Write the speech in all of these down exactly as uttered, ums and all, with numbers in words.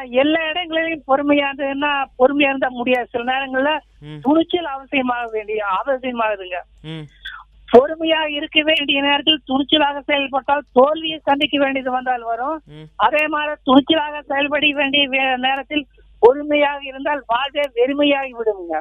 எல்லா இடங்களிலும் பொறுமையா இருந்ததுன்னா பொறுமையா இருந்தா முடியாது. சில நேரங்கள்ல துணிச்சல் அவசியமாக வேண்டிய அவசியமாகுதுங்க. பொறுமையாக இருக்க வேண்டிய நேரத்தில் துணிச்சலாக செயல்பட்டால் தோல்வியை சந்திக்க வேண்டியது வந்தால் வரும். அதே மாதிரி துணிச்சலாக செயல்பட வேண்டிய நேரத்தில் பொறுமையாக இருந்தால் வாழ்வே வெறுமையாகி விடுங்க.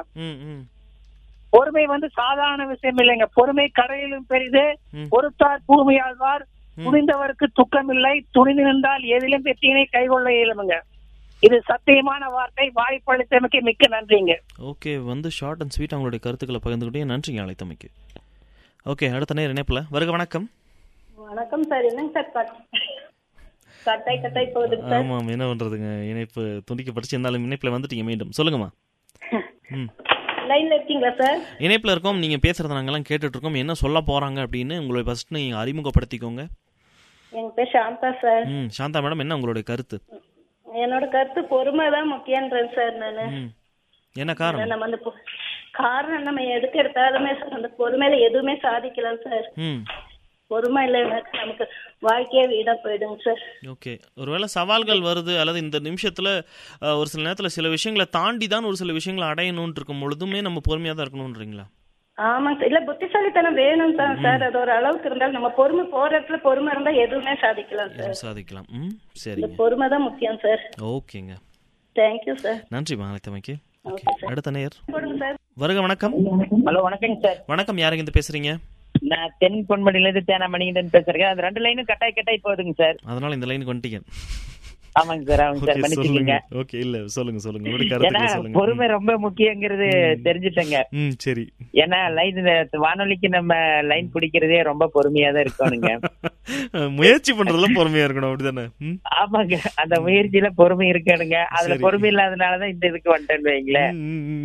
பொறுமை வந்து சாதாரண விஷயம் இல்லைங்க. பொறுமை கடையிலும் பெரிது, பொறுத்தார் பூமியாழ்வார், துணிந்தவருக்கு துக்கம் இல்லை, துணிந்து நின்றால் எதிலும் வெற்றியினை கைகொள்ள இயலுமுங்க. இது சத்தியமான வார்த்தை. வாய்ப்பளித்தமைக்கு மிக்க நன்றிங்க. ஓகே, வந்து ஷார்ட் அண்ட் ஸ்வீட் அவங்களுடைய கருத்துக்களை பகிர்ந்துக்கிட்டே நன்றிங்க அழைத்தமைக்கு. ஓகே, அடுத்த நேரம் இணைப்புல வருக. வணக்கம். வணக்கம் சார். என்னங்க சார் கட்டாய் கட்டாய் போகுது சார்? ஆமாம், என்ன பண்றதுங்க, இணைப்பு துண்டிக்கப்பட்டுச்சு. இருந்தாலும் இணைப்புல வந்துட்டீங்க மீண்டும். சொல்லுங்கம்மா. ம், லைன்ல இருக்கீங்களா சார்? இணைப்புல இருக்கோம். நீங்க பேசுறத நாங்கெல்லாம் கேட்டுட்டு இருக்கோம். என்ன சொல்ல போறாங்க அப்படின்னு உங்களை ஃபர்ஸ்ட் நீங்க அறிமுகப்படுத்திக்கோங்க. என் பேர் சாந்தா சார். ம், சாந்தா மேடம், என்ன உங்களுடைய கருத்து? என்னோட கருத்து பொறுமை தான் முக்கியன்றேன் சார். நானு என்ன காரணம்? நம்ம அந்த காரணம் நம்ம எதுக்கு எடுத்தாலுமே சார் அந்த பொறுமையில எதுவுமே சாதிக்கலாம் சார். பொறுமை இல்லைன்னா நமக்கு வாழ்க்கையே வீடா போயிடுங்க சார். ஓகே, ஒருவேளை சவால்கள் வருது அல்லது இந்த நிமிஷத்துல ஒரு சில நேரத்துல சில விஷயங்களை தாண்டி தான் ஒரு சில விஷயங்களை அடையணும்னு இருக்கும் பொழுதுமே நம்ம பொறுமையா தான் இருக்கணும்ன்றீங்களா? ஆமாங்க சார். இல்ல புத்திசாலித்தனம் வேணும் தான் சார். அது ஒரு அளவுக்கு இருந்தாலும் நம்ம பொறுமை போற இடத்துல பொறுமை இருந்தா எதுவுமே சாதிக்கலாம் சார். சாதிக்கலாம். ம், சரி, பொறுமை தான் முக்கியம் சார். ஓகேங்க, தேங்க்யூ சார். நன்றி மகாலட்சுமிக்கு. அடுத்த நேயர் சார். வருக. வணக்கம். ஹலோ, வணக்கங்க சார். வணக்கம், யாருங்க இருந்து பேசுறீங்க? நான் தென் பொன்மணில இருந்து தேனா மணிகண்டன் பேசுறேன். அந்த ரெண்டு லைனும் கட்டாய் கட்டாய் போகுதுங்க சார். அதனால இந்த லைனுக்கு வந்துட்டீங்க. ஆமாங்க சார், ஆமாங்க சார், மன்னிச்சுக்கீங்க. ஓகே, இல்ல சொல்லுங்க சொல்லுங்க உங்களுடைய கருத்துக்களை சொல்லுங்க. பொறுமை ரொம்ப முக்கியங்கிறது தெரிஞ்சுட்டேங்க. ம், சரி. ஏன்னா லைன் வானொலிக்கு நம்ம லைன் பிடிக்கிறதே ரொம்ப பொறுமையா தான் இருக்கணுங்க. முயற்சி பண்றதுல பொறுமையா இருக்கணும், அப்படிதானே? ஆமாங்க, அந்த முயற்சியில பொறுமை இருக்கணுங்க. அதுல பொறுமை இல்லாதனாலதான் இந்த இதுக்கு வந்துட்டேன்னு வைங்களேன்.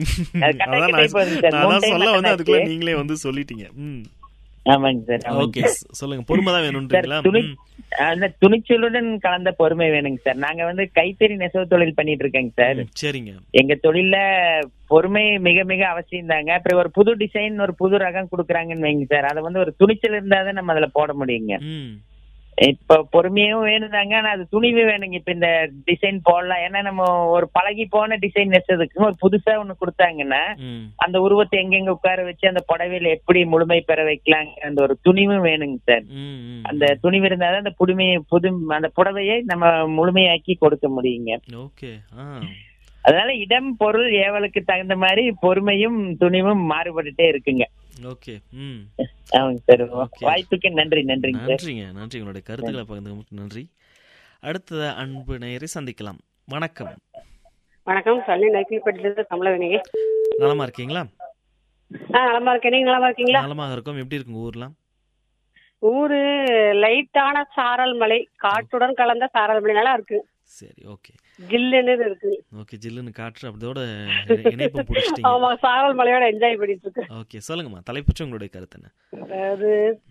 அதுக்குள்ள நீங்களே வந்து சொல்லிட்டீங்க. ஆமாங்க சார். ஓகே, சொல்லுங்க. பொறுமைதான் வேணும்ன்றீங்களா? அந்த துணிச்சலுடன் கலந்த பொறுமை வேணுங்க சார். நாங்க வந்து கைத்தறி நெசவு தொழில் பண்ணிட்டு இருக்கேங்க சார். சரிங்க. எங்க தொழில பொறுமை மிக மிக அவசியம் தாங்க. அப்புறம் ஒரு புது டிசைன் ஒரு புது ரகம் குடுக்கறாங்கன்னு வைங்க சார், அதை வந்து ஒரு துணிச்சல் இருந்தாதான் நம்ம அதுல போட முடியுங்க. இப்ப பொறுமையும் வேணுதாங்க, ஆனா அது துணிவு வேணுங்க. இப்ப இந்த டிசைன் போடலாம், ஏன்னா நம்ம ஒரு பழகி போன டிசைன் நெசதுக்கு ஒரு புதுசா ஒண்ணு கொடுத்தாங்கன்னா அந்த உருவத்தை எங்கெங்க உட்கார வச்சு அந்த புடவையில எப்படி முழுமை பெற வைக்கலாங்க, அந்த ஒரு துணிவும் வேணுங்க சார். அந்த துணிவு இருந்தாதான் அந்த புதுமையை புது அந்த புடவையை நம்ம முழுமையாக்கி கொடுக்க முடியுங்க. ஓகே. அதனால இடம் பொருள் ஏவலுக்கு தகுந்த மாதிரி பொறுமையும் துணிவும் மாறுபட்டுட்டே இருக்குங்க. ஓகே. ம், ஆமாங்க சார். வாய்ப்புக்கு நன்றி. நன்றிங்க சார். நன்றிங்க, நன்றி. உங்களுடைய கருத்துக்களை பகிர்ந்ததுக்கு நன்றி. அடுத்த அன்பு நேயரை சந்திக்கலாம். வணக்கம். வணக்கம். சன்னி நைக்கில்பட்டிலிருந்து கமலவேணிங்க. நலமா இருக்கீங்களா? ஆ, நலமா இருக்கேன். நீங்க நலமா இருக்கீங்களா? நலமாக இருக்கும். எப்படி இருக்குங்க ஊர்லாம்? ஊரு லைட்டான சாரல் மலை, காற்றுடன் கலந்த சாரல் மலை, நல்லா இருக்கு. சரி, ஓகே. ஜில்லுன்னு இருக்கு. ஓகே, ஜில்லுன்னு காற்று அதோட இணைப்பு பிடிச்சிட்டீங்க. ஆமா, சாரல் மலையோட என்ஜாய் பண்ணிட்டு இருக்கு. ஓகே, சொல்லுங்கம்மா. தலைப்பற்றி உங்களுடைய கருத்து என்ன? அதாவது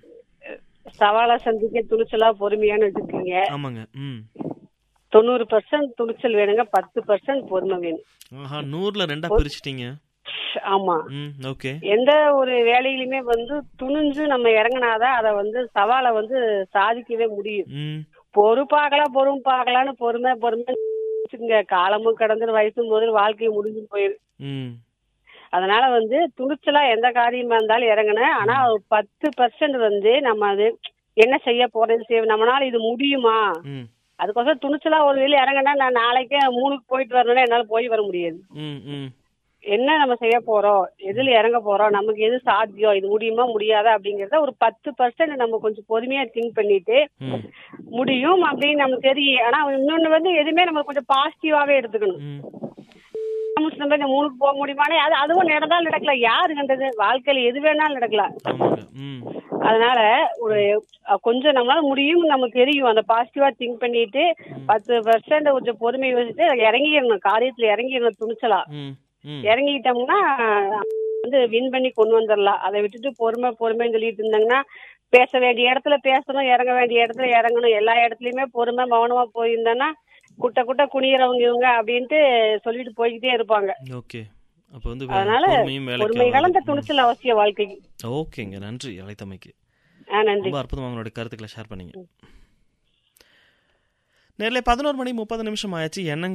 சவாலை சந்திக்க துணிச்சலா பொறுமையானு வச்சிருக்கீங்க. ஆமாங்க. ம், தொண்ணூறு பர்சன்ட் துணிச்சல் வேணுங்க, பத்து பர்சன்ட் பொறுமை வேணும். ஆஹா, நூறுல ரெண்டா பிரிச்சிட்டீங்க. ஆமா. ஓகே. எந்த ஒரு வேலையிலுமே வந்து துணிஞ்சு நம்ம இறங்கினாதான் அதை வந்து சவாலை வந்து சாதிக்கவே முடியும். பொறுப்பாகலாம் பொறுமை பார்க்கலான்னு பொறுமை பொறுமை காலமும் கடந்து வயசும் போது வாழ்க்கையை முடிஞ்சு போயிரு. அதனால வந்து துணிச்சலா எந்த காரியமா இருந்தாலும் இறங்கினேன். ஆனா பத்து பர்சன்ட் வந்து நம்ம அது என்ன செய்ய போறது செய்ய நம்மளால இது முடியுமா, அதுக்கோசரம் துணிச்சலா ஒரு வேலை இறங்கினா நான் நாளைக்கே மூணுக்கு போயிட்டு வரணும்னா என்னால போய் வர முடியாது. என்ன நம்ம செய்ய போறோம், எதுல இறங்க போறோம், நமக்கு எது சாத்தியம், இது முடியுமா முடியாதா அப்படிங்கறத ஒரு பத்து பர்சன்ட் நம்ம கொஞ்சம் பொறுமையா திங்க் பண்ணிட்டு முடியும் அப்படின்னு நமக்கு தெரியும். ஆனா இன்னொன்னு வந்து எதுவுமே நம்ம கொஞ்சம் பாசிட்டிவாவே எடுத்துக்கணும். நம்ம இந்த மூணுக்கு போக முடியுமானே அது அதுவும் நடந்தாலும் நடக்கலாம், யாரு கண்டது, வாழ்க்கையில எது வேணாலும் நடக்கலாம். அதனால ஒரு கொஞ்சம் நம்மளால முடியும் நமக்கு தெரியும், அந்த பாசிட்டிவா திங்க் பண்ணிட்டு பத்து பர்சன்ட் கொஞ்சம் பொறுமை யோசிச்சுட்டு இறங்கிடணும், காரியத்துல இறங்கிடணும். துணிச்சலா இறங்கிட்டோம்னா வந்து வின் பண்ணி கொண்டு வந்துடலாம். அதை விட்டுட்டு பொறுமை பொறுமைன்னு சொல்லிட்டு இருந்தாங்கன்னா பேச வேண்டிய இடத்துல பேசணும், இறங்க வேண்டிய இடத்துல இறங்கணும். எல்லா இடத்துலயுமே பொறுமை மௌனமா போயிருந்தோம்னா குட்ட குட்ட குனியறவங்க இவங்க அப்படின்ட்டு சொல்லிட்டு போய்கிட்டே இருப்பாங்க. அதனால பொறுமை கலந்த துணிச்சல் அவசியம் வாழ்க்கைக்கு. ஓகேங்க, நன்றி அழைத்தமைக்கு. நன்றி. அற்புதமாக உங்களுடைய கருத்துக்களை ஷேர் பண்ணீங்க. நேரிலே பதினோரு மணி முப்பது நிமிஷம் ஆயிடுச்சு. எண்ணங்கள்